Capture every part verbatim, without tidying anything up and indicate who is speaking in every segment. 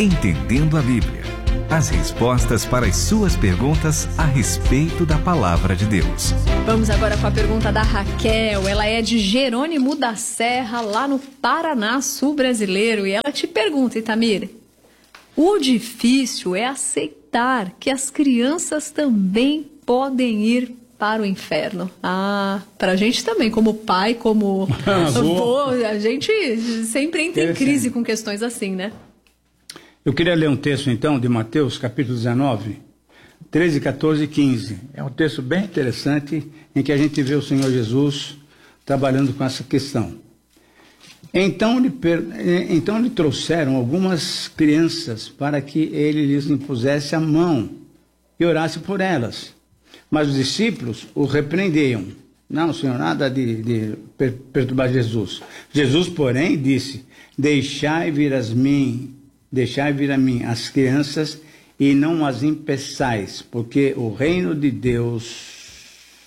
Speaker 1: Entendendo a Bíblia. As respostas para as suas perguntas a respeito da Palavra de Deus.
Speaker 2: Vamos agora com a pergunta da Raquel. Ela é de Jerônimo da Serra, lá no Paraná, sul brasileiro. E ela te pergunta, Itamir, o difícil é aceitar que as crianças também podem ir para o inferno. Ah, para a gente também, como pai, como avô, a gente sempre entra em crise com questões assim, né?
Speaker 3: Eu queria ler um texto, então, de Mateus, capítulo dezenove, treze, quatorze e quinze. É um texto bem interessante, em que a gente vê o Senhor Jesus trabalhando com essa questão. Então lhe, então lhe trouxeram algumas crianças para que ele lhes impusesse a mão e orasse por elas. Mas os discípulos o repreendiam. Não, Senhor, nada de, de perturbar Jesus. Jesus, porém, disse, deixai vir as mim... Deixai vir a mim as crianças e não as impeçais, porque o reino de Deus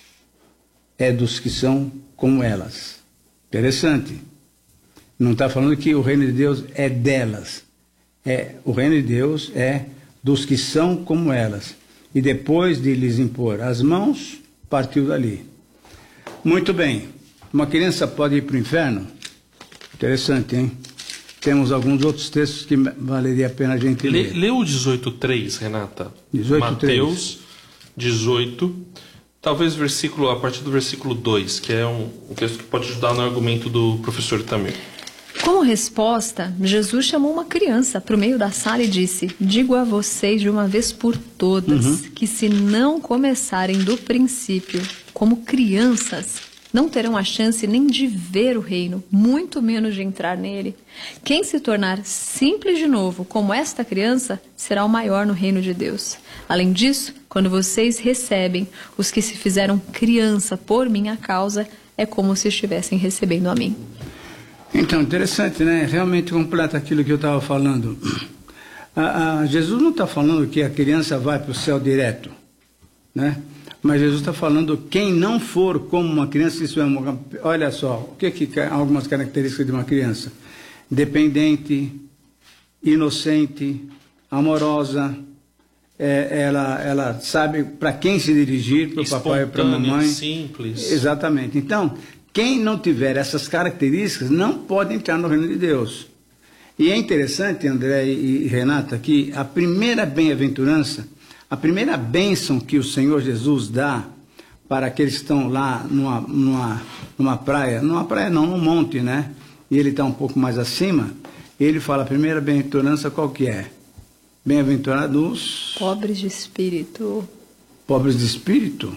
Speaker 3: é dos que são como elas. Interessante. Não está falando que o reino de Deus é delas. É, o reino de Deus é dos que são como elas. E depois de lhes impor as mãos, partiu dali. Muito bem. Uma criança pode ir para o inferno? Interessante, hein? Temos alguns outros textos que valeria a pena a gente ler.
Speaker 4: Lê, lê o dezoito, três, Renata.
Speaker 3: dezoito, três.
Speaker 4: Mateus dezoito, talvez versículo, a partir do versículo dois, que é um, um texto que pode ajudar no argumento do professor Itamir.
Speaker 2: Como resposta, Jesus chamou uma criança para o meio da sala e disse, digo a vocês de uma vez por todas, uhum. que se não começarem do princípio como crianças, não terão a chance nem de ver o reino, muito menos de entrar nele. Quem se tornar simples de novo, como esta criança, será o maior no reino de Deus. Além disso, quando vocês recebem os que se fizeram criança por minha causa, é como se estivessem recebendo a mim.
Speaker 3: Então, interessante, né? Realmente completa aquilo que eu estava falando. A, a, Jesus não está falando que a criança vai para o céu direto, né? Mas Jesus está falando, quem não for como uma criança, isso é uma, olha só, o que que algumas características de uma criança? Dependente, inocente, amorosa, é, ela, ela sabe para quem se dirigir, para o papai e para a mamãe.
Speaker 4: Simples.
Speaker 3: Exatamente. Então, quem não tiver essas características não pode entrar no reino de Deus. E é interessante, André e Renata, que a primeira bem-aventurança, a primeira bênção que o Senhor Jesus dá para aqueles que estão lá numa, numa, numa praia, numa praia não, num monte, né? E ele está um pouco mais acima, ele fala, a primeira bem-aventurança qual que é? Bem-aventurados...
Speaker 2: Pobres de espírito.
Speaker 3: Pobres de espírito?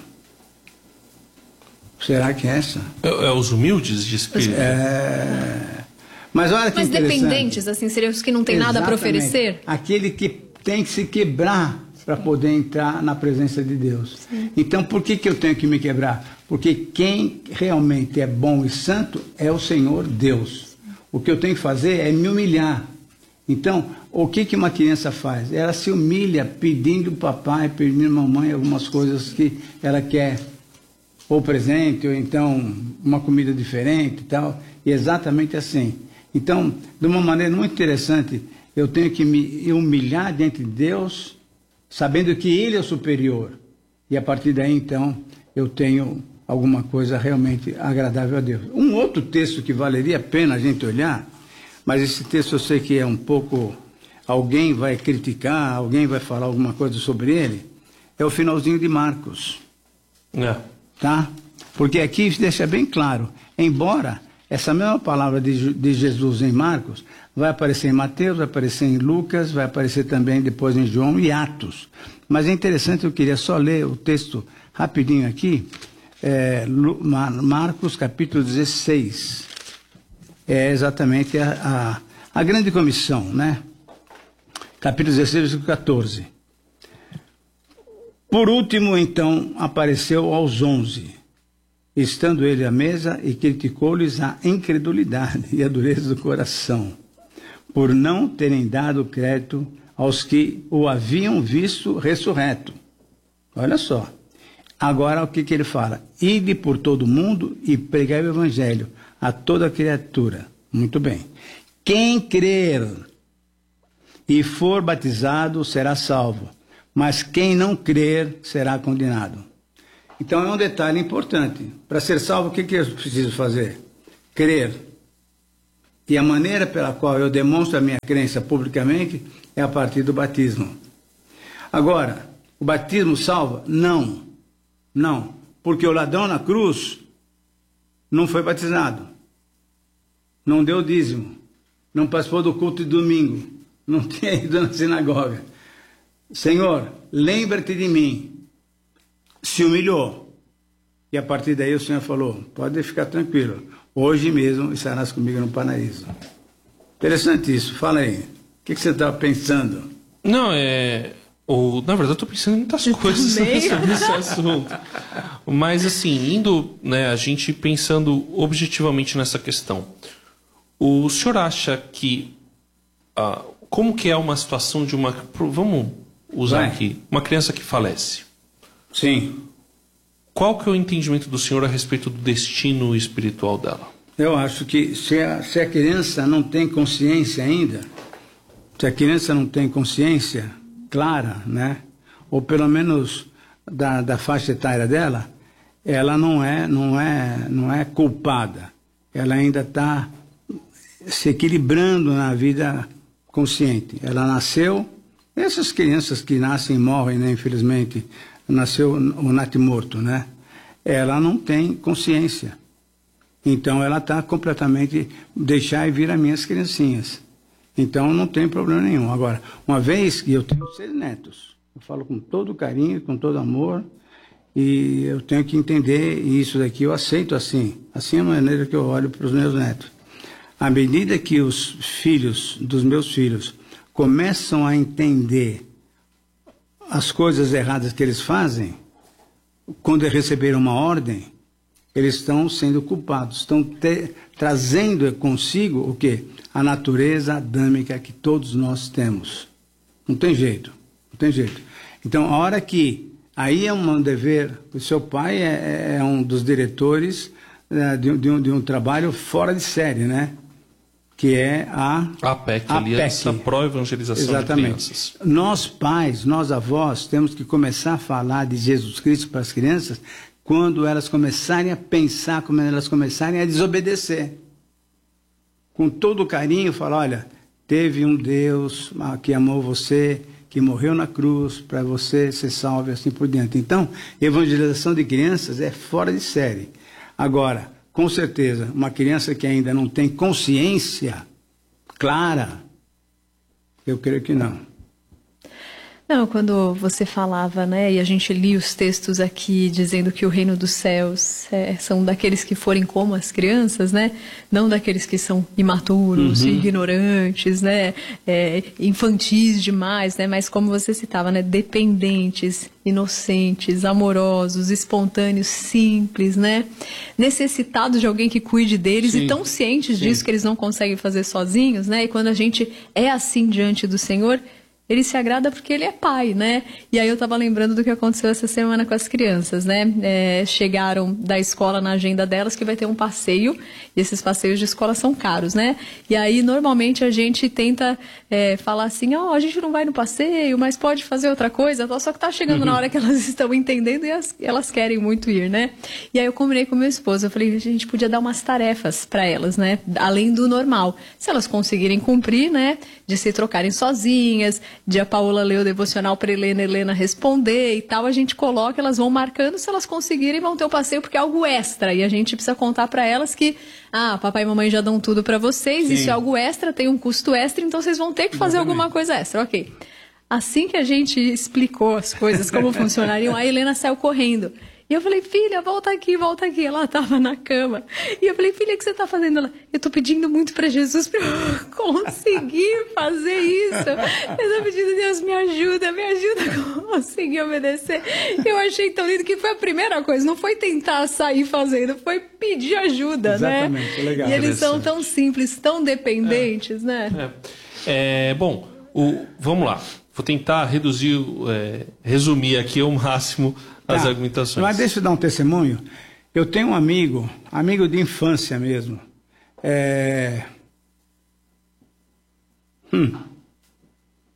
Speaker 3: Será que é essa?
Speaker 4: É, é os humildes de espírito?
Speaker 3: É... Mas olha que
Speaker 2: Mas
Speaker 3: interessante.
Speaker 2: Dependentes, assim, seriam os que não têm nada para oferecer?
Speaker 3: Aquele que tem que se quebrar para poder entrar na presença de Deus. Sim. Então, por que, que eu tenho que me quebrar? Porque quem realmente é bom e santo é o Senhor Deus. Sim. O que eu tenho que fazer é me humilhar. Então, o que, que uma criança faz? Ela se humilha pedindo papai, pedindo mamãe algumas coisas que ela quer, ou presente, ou então uma comida diferente e tal, e exatamente assim. Então, de uma maneira muito interessante, eu tenho que me humilhar diante de Deus, sabendo que Ele é o superior. E a partir daí, então, eu tenho alguma coisa realmente agradável a Deus. Um outro texto que valeria a pena a gente olhar, mas esse texto eu sei que é um pouco... Alguém vai criticar, alguém vai falar alguma coisa sobre ele, é o finalzinho de Marcos.
Speaker 4: É.
Speaker 3: Tá? Porque aqui deixa bem claro, embora essa mesma palavra de, de Jesus em Marcos vai aparecer em Mateus, vai aparecer em Lucas, vai aparecer também depois em João e Atos. Mas é interessante, eu queria só ler o texto rapidinho aqui, é, Marcos capítulo dezesseis. É exatamente a, a, a grande comissão, né? Capítulo dezesseis, versículo quatorze. Por último, então, apareceu aos onze, estando ele à mesa, e criticou-lhes a incredulidade e a dureza do coração, por não terem dado crédito aos que o haviam visto ressurreto. Olha só. Agora, o que, que ele fala? Ide por todo o mundo e pregai o evangelho a toda criatura. Muito bem. Quem crer e for batizado será salvo, mas quem não crer será condenado. Então é um detalhe importante. Para ser salvo, o que, que eu preciso fazer? Crer. E a maneira pela qual eu demonstro a minha crença publicamente é a partir do batismo. Agora, o batismo salva? Não. Não. Porque o ladrão na cruz não foi batizado. Não deu dízimo. Não participou do culto de domingo. Não tinha ido na sinagoga. Senhor, lembra-te de mim. Se humilhou. E a partir daí o Senhor falou, pode ficar tranquilo. Hoje mesmo estarás comigo no paraíso. Interessante isso. Fala aí. O que, que você está pensando?
Speaker 4: Não, é... Ou, na verdade, eu estou pensando em muitas coisas sobre esse assunto. Mas, assim, indo, né, a gente pensando objetivamente nessa questão. O senhor acha que... Ah, como que é uma situação de uma... Vamos usar
Speaker 3: Vai.
Speaker 4: aqui. Uma criança que falece.
Speaker 3: Sim.
Speaker 4: Qual que é o entendimento do senhor a respeito do destino espiritual dela?
Speaker 3: Eu acho que se a, se a criança não tem consciência ainda, se a criança não tem consciência clara, né, ou pelo menos da, da faixa etária dela, ela não é, não é, não é culpada. Ela ainda está se equilibrando na vida consciente. Ela nasceu, essas crianças que nascem e morrem, né, infelizmente, nasceu o natimorto, né? Ela não tem consciência. Então ela está completamente, deixar e vir as minhas criancinhas. Então não tem problema nenhum. Agora, uma vez que eu tenho seis netos, eu falo com todo carinho, com todo amor, e eu tenho que entender, e isso daqui eu aceito assim. Assim é a maneira que eu olho para os meus netos. À medida que os filhos dos meus filhos começam a entender as coisas erradas que eles fazem, quando receberam uma ordem, eles estão sendo culpados, estão te, trazendo consigo o quê? A natureza adâmica que todos nós temos. Não tem jeito, não tem jeito. Então, a hora que, aí é um dever, o seu pai é, é um dos diretores é, de, de, um, de um trabalho fora de série, né? Que é a
Speaker 4: A P E C,
Speaker 3: a
Speaker 4: Aliança Pró-Evangelização de Crianças.
Speaker 3: Nós pais, nós avós, temos que começar a falar de Jesus Cristo para as crianças quando elas começarem a pensar, quando elas começarem a desobedecer. Com todo carinho, falar, olha, teve um Deus que amou você, que morreu na cruz para você ser salvo e assim por diante. Então, evangelização de crianças é fora de série. Agora, com certeza, uma criança que ainda não tem consciência clara, eu creio que não.
Speaker 2: Não, quando você falava, né, e a gente lia os textos aqui dizendo que o reino dos céus é, são daqueles que forem como as crianças, né, não daqueles que são imaturos, uhum. ignorantes, né, é, infantis demais, né, mas como você citava, né, dependentes, inocentes, amorosos, espontâneos, simples, né, necessitados de alguém que cuide deles Sim. e tão cientes Sim. disso que eles não conseguem fazer sozinhos, né, e quando a gente é assim diante do Senhor, ele se agrada porque ele é pai, né? E aí eu estava lembrando do que aconteceu essa semana com as crianças, né? É, chegaram da escola na agenda delas que vai ter um passeio, e esses passeios de escola são caros, né? E aí, normalmente, a gente tenta é, falar assim, ó, oh, a gente não vai no passeio, mas pode fazer outra coisa, só que tá chegando uhum. na hora que elas estão entendendo e as, elas querem muito ir, né? E aí eu combinei com meu esposo, eu falei, a gente podia dar umas tarefas para elas, né? Além do normal. Se elas conseguirem cumprir, né? De se trocarem sozinhas, de a Paola ler o devocional para Helena, Helena responder e tal, a gente coloca, elas vão marcando, se elas conseguirem vão ter o passeio porque é algo extra, e a gente precisa contar para elas que, ah, papai e mamãe já dão tudo para vocês, Sim. isso é algo extra, tem um custo extra, então vocês vão ter que fazer Exatamente. Alguma coisa extra, ok. Assim que a gente explicou as coisas, como funcionariam, a Helena saiu correndo. E eu falei, filha, volta aqui, volta aqui. Ela estava na cama. E eu falei, filha, o que você está fazendo? Ela, eu estou pedindo muito para Jesus para eu conseguir fazer isso. Eu estou pedindo, Deus, me ajuda, me ajuda a conseguir obedecer. Eu achei tão lindo que foi a primeira coisa. Não foi tentar sair fazendo, foi pedir ajuda,
Speaker 3: Exatamente,
Speaker 2: né?
Speaker 3: Legal.
Speaker 2: E eles são tão simples, tão dependentes,
Speaker 4: é.
Speaker 2: né?
Speaker 4: É. É, bom, o, vamos lá. Vou tentar reduzir, é, resumir aqui ao máximo as
Speaker 3: tá.
Speaker 4: argumentações.
Speaker 3: Mas deixa eu dar um testemunho. Eu tenho um amigo, amigo de infância mesmo. É... Hum.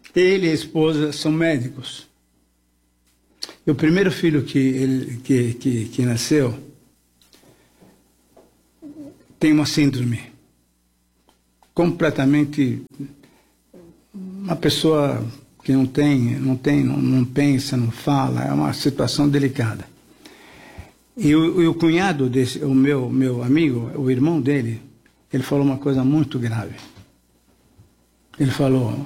Speaker 3: Ele e a esposa são médicos. E o primeiro filho que, ele, que, que, que nasceu tem uma síndrome. Completamente... Uma pessoa que não tem, não, tem, não, não pensa, não fala, é uma situação delicada. E o, e o cunhado desse, o meu, meu amigo, o irmão dele, ele falou uma coisa muito grave. Ele falou,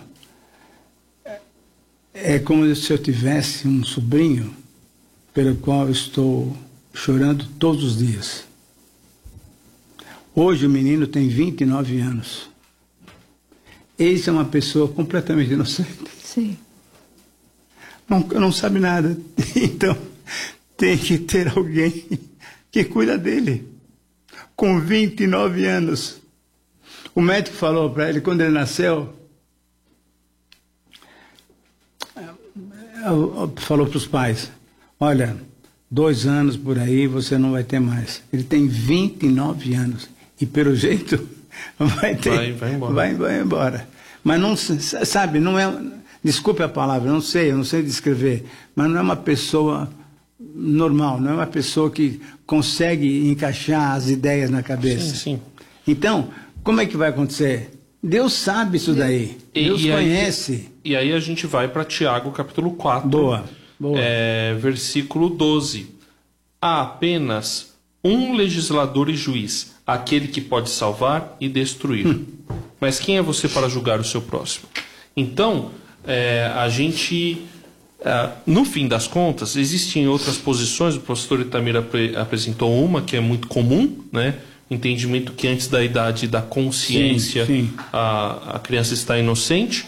Speaker 3: é como se eu tivesse um sobrinho pelo qual eu estou chorando todos os dias. Hoje o menino tem vinte e nove anos. Ele é uma pessoa completamente inocente.
Speaker 2: Sim.
Speaker 3: Não, não sabe nada. Então, tem que ter alguém que cuida dele. Com vinte e nove anos. O médico falou para ele, quando ele nasceu, falou para os pais, olha, dois anos por aí você não vai ter mais. Ele tem vinte e nove anos. E pelo jeito, vai ter...
Speaker 4: Vai, vai embora.
Speaker 3: Vai, vai embora. Mas não, sabe, não é... Desculpe a palavra, não sei, eu não sei descrever, mas não é uma pessoa normal, não é uma pessoa que consegue encaixar as ideias na cabeça.
Speaker 4: Sim, sim.
Speaker 3: Então, como é que vai acontecer? Deus sabe isso daí,
Speaker 4: E,
Speaker 3: Deus
Speaker 4: e
Speaker 3: conhece.
Speaker 4: Aí, e aí a gente vai para Tiago, capítulo quatro.
Speaker 3: Boa, boa.
Speaker 4: É, versículo doze. Há apenas um legislador e juiz, aquele que pode salvar e destruir. Hum. Mas quem é você para julgar o seu próximo? Então, é, a gente... Uh, no fim das contas, existem outras posições. O professor Itamir apre, apresentou uma que é muito comum, né? Entendimento que antes da idade da consciência
Speaker 3: sim, sim.
Speaker 4: A, a criança está inocente.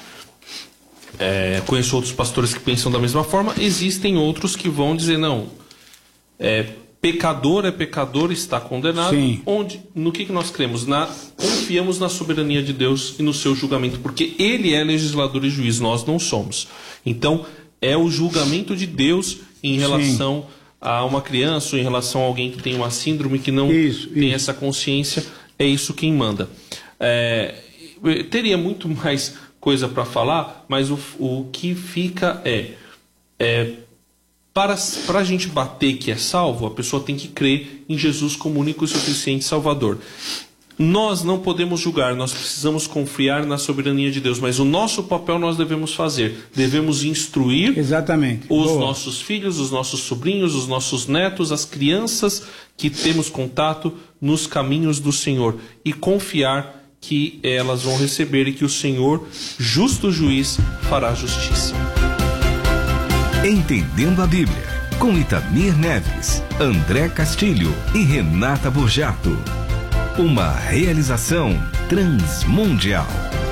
Speaker 4: É, conheço outros pastores que pensam da mesma forma. Existem outros que vão dizer, não, é, pecador é pecador, está condenado.
Speaker 3: Sim.
Speaker 4: Onde, no que, que nós cremos? Na, confiamos na soberania de Deus e no seu julgamento, porque Ele é legislador e juiz, nós não somos. Então, é o julgamento de Deus em relação Sim. a uma criança, ou em relação a alguém que tem uma síndrome, que não
Speaker 3: isso,
Speaker 4: tem
Speaker 3: isso.
Speaker 4: essa consciência. É isso quem manda. É, teria muito mais coisa para falar, mas o, o que fica é, é para, para a gente bater que é salvo, a pessoa tem que crer em Jesus como único e suficiente Salvador. Nós não podemos julgar, nós precisamos confiar na soberania de Deus, mas o nosso papel nós devemos fazer, devemos instruir
Speaker 3: Exatamente.
Speaker 4: os
Speaker 3: Boa.
Speaker 4: nossos filhos, os nossos sobrinhos, os nossos netos, as crianças que temos contato nos caminhos do Senhor e confiar que elas vão receber e que o Senhor, justo juiz, fará justiça.
Speaker 1: Entendendo a Bíblia, com Itamir Neves, André Castilho e Renata Burjato. Uma realização transmundial.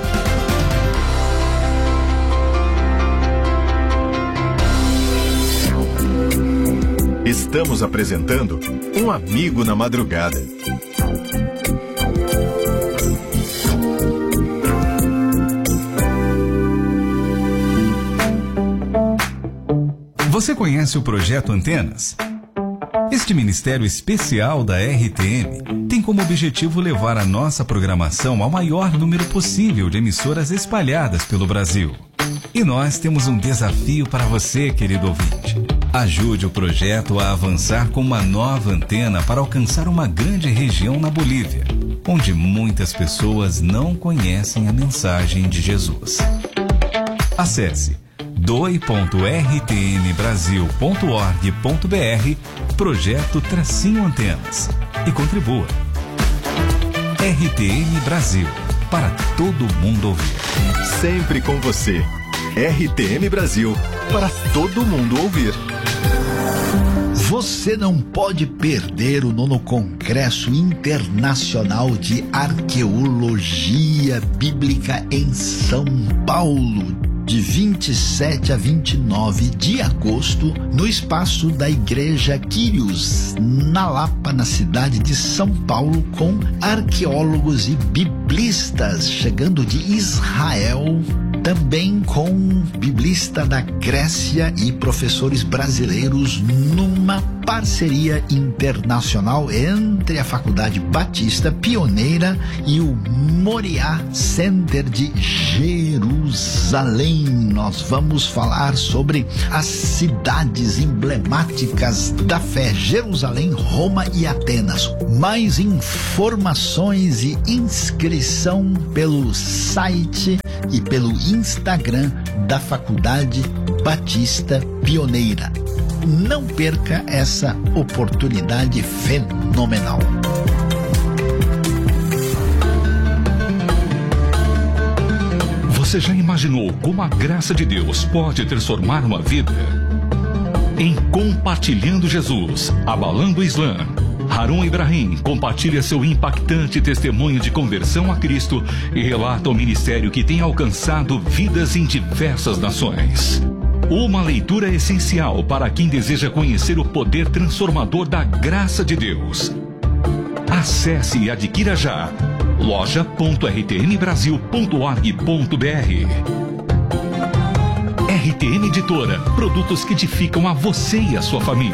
Speaker 5: Estamos apresentando Um Amigo na Madrugada.
Speaker 1: Você conhece o Projeto Antenas? Este ministério especial da R T M tem como objetivo levar a nossa programação ao maior número possível de emissoras espalhadas pelo Brasil. E nós temos um desafio para você, querido ouvinte. Ajude o projeto a avançar com uma nova antena para alcançar uma grande região na Bolívia, onde muitas pessoas não conhecem a mensagem de Jesus. Acesse doe ponto r t m brasil ponto org ponto b r Projeto Tracinho Antenas e contribua. R T M Brasil, para todo mundo ouvir.
Speaker 5: Sempre com você. R T M Brasil, para todo mundo ouvir.
Speaker 6: Você não pode perder o nono Congresso Internacional de Arqueologia Bíblica em São Paulo, de vinte e sete a vinte e nove de agosto, no espaço da Igreja Quírios, na Lapa, na cidade de São Paulo, com arqueólogos e biblistas chegando de Israel, também com um biblista da Grécia e professores brasileiros numa parceria internacional entre a Faculdade Batista Pioneira e o Moriá Center de Jerusalém. Nós vamos falar sobre as cidades emblemáticas da fé: Jerusalém, Roma e Atenas. Mais informações e inscrição pelo site e pelo Instagram da Faculdade Batista Pioneira. Não perca essa oportunidade fenomenal.
Speaker 1: Você já imaginou como a graça de Deus pode transformar uma vida? Em Compartilhando Jesus, Abalando o Islã, Harun Ibrahim compartilha seu impactante testemunho de conversão a Cristo e relata o ministério que tem alcançado vidas em diversas nações. Uma leitura essencial para quem deseja conhecer o poder transformador da graça de Deus. Acesse e adquira já loja ponto r t m brasil ponto org ponto b r. R T M Editora, produtos que edificam a você e a sua família.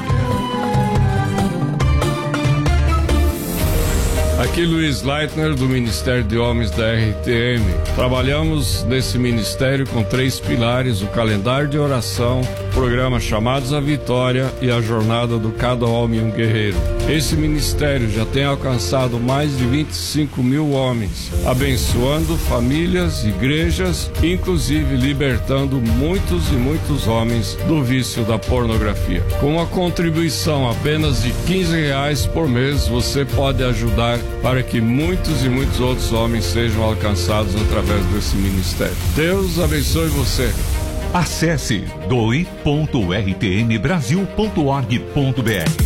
Speaker 7: Aqui Luiz Leitner, do Ministério de Homens da R T M. Trabalhamos nesse ministério com três pilares: o calendário de oração, o programa Chamados à Vitória e a jornada do Cada Homem um Guerreiro. Esse ministério já tem alcançado mais de vinte e cinco mil homens, abençoando famílias, igrejas, inclusive libertando muitos e muitos homens do vício da pornografia. Com uma contribuição apenas de quinze reais por mês, você pode ajudar para que muitos e muitos outros homens sejam alcançados através desse ministério. Deus abençoe você.
Speaker 1: Acesse doe ponto r t m brasil ponto org ponto b r.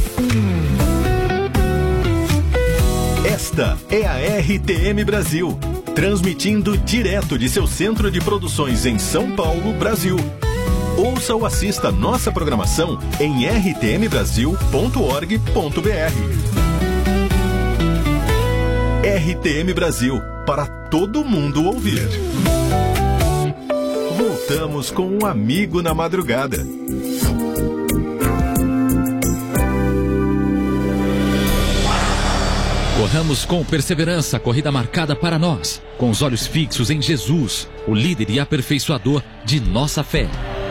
Speaker 5: Esta é a R T M Brasil, transmitindo direto de seu centro de produções em São Paulo, Brasil. Ouça ou assista nossa programação em r t m brasil ponto org ponto b r. R T M Brasil, para todo mundo ouvir. Voltamos com um amigo na madrugada.
Speaker 8: Corramos com perseverança a corrida marcada para nós, com os olhos fixos em Jesus, o líder e aperfeiçoador de nossa fé.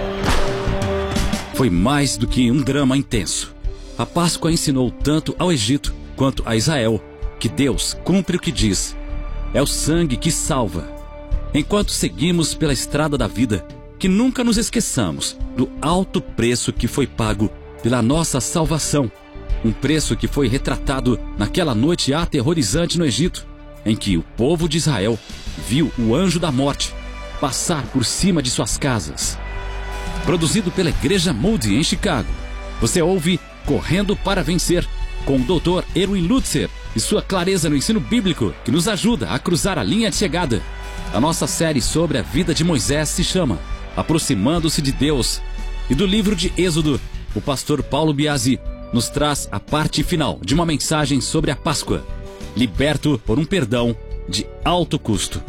Speaker 8: Foi mais do que um drama intenso. A Páscoa ensinou tanto ao Egito quanto a Israel que Deus cumpre o que diz. É o sangue que salva. Enquanto seguimos pela estrada da vida, que nunca nos esqueçamos do alto preço que foi pago pela nossa salvação. Um preço que foi retratado naquela noite aterrorizante no Egito, em que o povo de Israel viu o anjo da morte passar por cima de suas casas. Produzido pela Igreja Moody em Chicago, você ouve Correndo para Vencer, com o doutor Erwin Lutzer e sua clareza no ensino bíblico que nos ajuda a cruzar a linha de chegada. A nossa série sobre a vida de Moisés se chama Aproximando-se de Deus. E do livro de Êxodo, o pastor Paulo Biasi nos traz a parte final de uma mensagem sobre a Páscoa, liberto por um perdão de alto custo.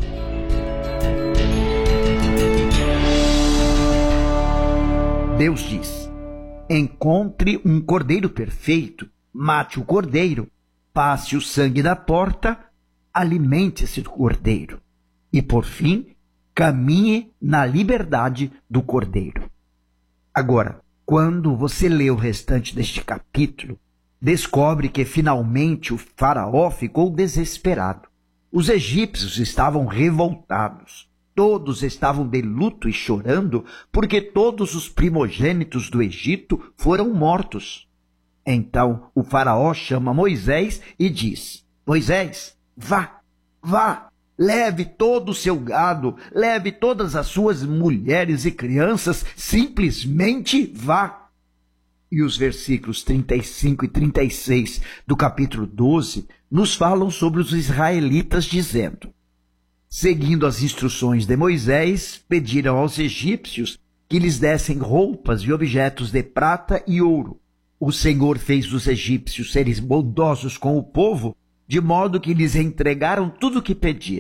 Speaker 9: Deus diz: encontre um cordeiro perfeito, mate o cordeiro, passe o sangue da porta, alimente-se do cordeiro. E, por fim, caminhe na liberdade do cordeiro. Agora, quando você lê o restante deste capítulo, descobre que finalmente o faraó ficou desesperado. Os egípcios estavam revoltados. Todos estavam de luto e chorando porque todos os primogênitos do Egito foram mortos. Então o faraó chama Moisés e diz: Moisés, vá, vá, leve todo o seu gado, leve todas as suas mulheres e crianças, simplesmente vá. E os versículos trinta e cinco e trinta e seis do capítulo doze nos falam sobre os israelitas, dizendo: seguindo as instruções de Moisés, pediram aos egípcios que lhes dessem roupas e objetos de prata e ouro. O Senhor fez os egípcios seres bondosos com o povo, de modo que lhes entregaram tudo o que pediram.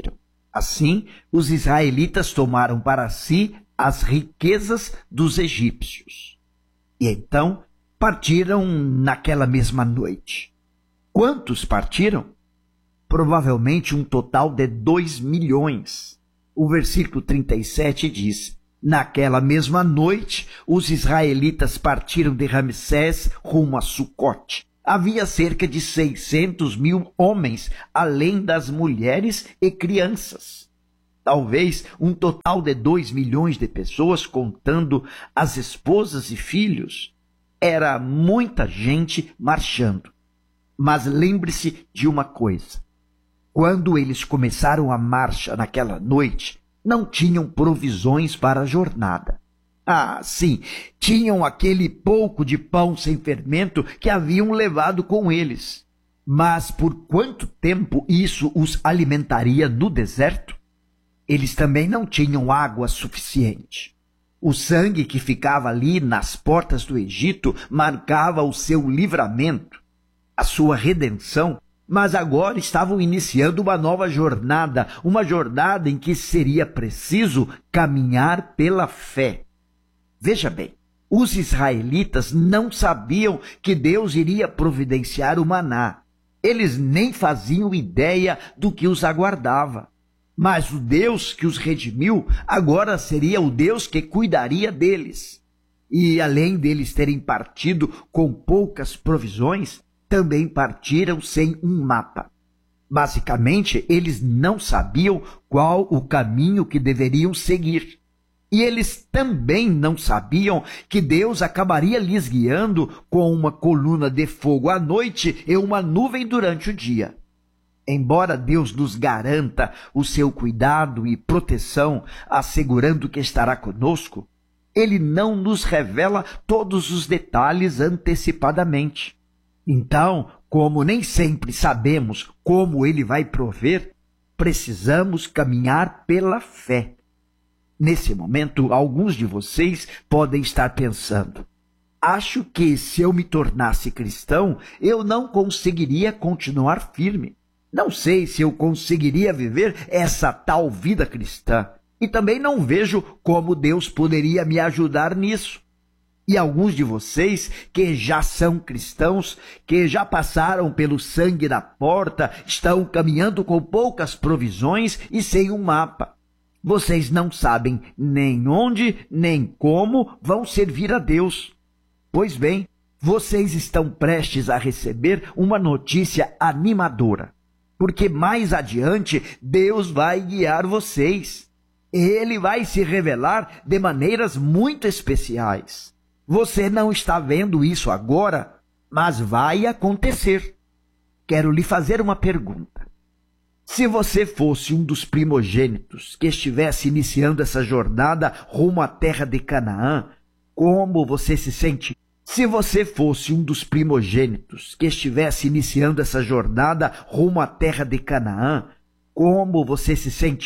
Speaker 9: Assim, os israelitas tomaram para si as riquezas dos egípcios. E então partiram naquela mesma noite. Quantos partiram? Provavelmente um total de dois milhões. O versículo trinta e sete diz: naquela mesma noite, os israelitas partiram de Ramsés rumo a Sucote. Havia cerca de seiscentos mil homens, além das mulheres e crianças. Talvez um total de dois milhões de pessoas, contando as esposas e filhos. Era muita gente marchando. Mas lembre-se de uma coisa. Quando eles começaram a marcha naquela noite, não tinham provisões para a jornada. Ah, sim, tinham aquele pouco de pão sem fermento que haviam levado com eles. Mas por quanto tempo isso os alimentaria no deserto? Eles também não tinham água suficiente. O sangue que ficava ali nas portas do Egito marcava o seu livramento, a sua redenção, mas agora estavam iniciando uma nova jornada, uma jornada em que seria preciso caminhar pela fé. Veja bem, os israelitas não sabiam que Deus iria providenciar o maná. Eles nem faziam ideia do que os aguardava. Mas o Deus que os redimiu agora seria o Deus que cuidaria deles. E além deles terem partido com poucas provisões, também partiram sem um mapa. Basicamente, eles não sabiam qual o caminho que deveriam seguir. E eles também não sabiam que Deus acabaria lhes guiando com uma coluna de fogo à noite e uma nuvem durante o dia. Embora Deus nos garanta o seu cuidado e proteção, assegurando que estará conosco, Ele não nos revela todos os detalhes antecipadamente. Então, como nem sempre sabemos como Ele vai prover, precisamos caminhar pela fé. Nesse momento, alguns de vocês podem estar pensando: acho que se eu me tornasse cristão, eu não conseguiria continuar firme. Não sei se eu conseguiria viver essa tal vida cristã. E também não vejo como Deus poderia me ajudar nisso. E alguns de vocês que já são cristãos, que já passaram pelo sangue da porta, estão caminhando com poucas provisões e sem um mapa. Vocês não sabem nem onde, nem como vão servir a Deus. Pois bem, vocês estão prestes a receber uma notícia animadora. Porque mais adiante Deus vai guiar vocês. Ele vai se revelar de maneiras muito especiais. Você não está vendo isso agora, mas vai acontecer. Quero lhe fazer uma pergunta. Se você fosse um dos primogênitos que estivesse iniciando essa jornada rumo à terra de Canaã, como você se sente? Se você fosse um dos primogênitos que estivesse iniciando essa jornada rumo à terra de Canaã, como você se sente?